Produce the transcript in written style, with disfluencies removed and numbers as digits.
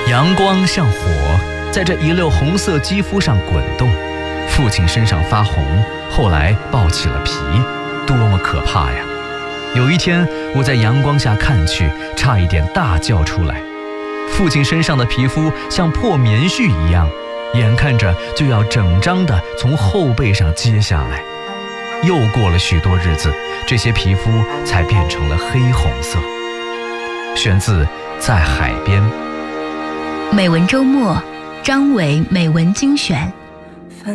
阳光像火，在这一溜红色肌肤上滚动。父亲身上发红，后来爆起了皮，多么可怕呀！有一天，我在阳光下看去，差一点大叫出来。父亲身上的皮肤像破棉絮一样，眼看着就要整张的从后背上揭下来。又过了许多日子，这些皮肤才变成了黑红色。选自《在海边》。 美文周末，张伟美文精选。